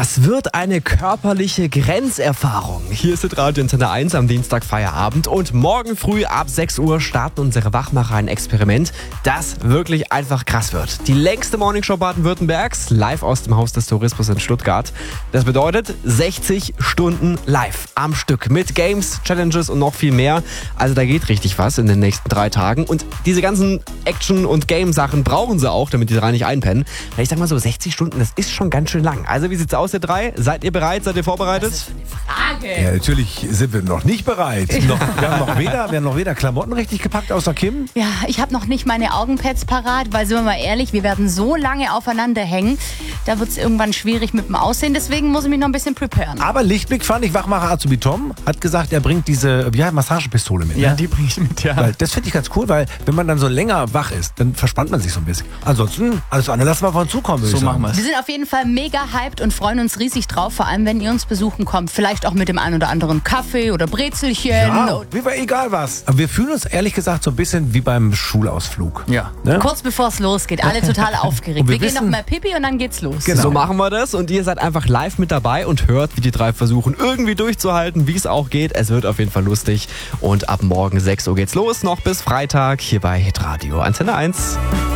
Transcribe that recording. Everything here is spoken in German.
Das wird eine körperliche Grenzerfahrung. Hier ist Radio Antenne 1 am Dienstag Feierabend und morgen früh ab 6 Uhr starten unsere Wachmacher ein Experiment, das wirklich einfach krass wird. Die längste Morningshow Baden-Württembergs, live aus dem Haus des Tourismus in Stuttgart. Das bedeutet 60 Stunden live am Stück mit Games, Challenges und noch viel mehr. Also da geht richtig was in den nächsten 3 Tagen und diese ganzen Action- und Game-Sachen brauchen sie auch, damit die 3 nicht einpennen. Weil ich sag mal so, 60 Stunden, das ist schon ganz schön lang. Also wie sieht's aus, ihr 3? Seid ihr bereit? Seid ihr vorbereitet? Das ist schon eine Frage. Ja, natürlich sind wir noch nicht bereit. Wir haben noch weder Klamotten richtig gepackt, außer Kim. Ja, ich habe noch nicht meine Augenpads parat, weil, sind wir mal ehrlich, wir werden so lange aufeinander hängen, da wird es irgendwann schwierig mit dem Aussehen, deswegen muss ich mich noch ein bisschen preparen. Aber Lichtblick fand ich, Wachmacher Azubi Tom hat gesagt, er bringt diese Massagepistole mit. Ja, Ne? die bringe ich mit, ja. Weil das finde ich ganz cool, weil wenn man dann so länger wach ist, dann verspannt man sich so ein bisschen. Ansonsten, alles andere lassen wir von zukommen. So machen wir Wir sind auf jeden Fall mega hyped und freuen uns riesig drauf, vor allem wenn ihr uns besuchen kommt. Vielleicht auch mit dem einen oder anderen Kaffee oder Brezelchen. Ja, wie war egal was. Aber wir fühlen uns ehrlich gesagt so ein bisschen wie beim Schulausflug. Ja. Ne? Kurz bevor es losgeht, alle total aufgeregt. Und Wir wir gehen noch wissen- mal Pipi und dann geht's los. Genau. So machen wir das und ihr seid einfach live mit dabei und hört, wie die 3 versuchen, irgendwie durchzuhalten, wie es auch geht. Es wird auf jeden Fall lustig und ab morgen 6 Uhr geht's los, noch bis Freitag hier bei Hitradio Antenne 1.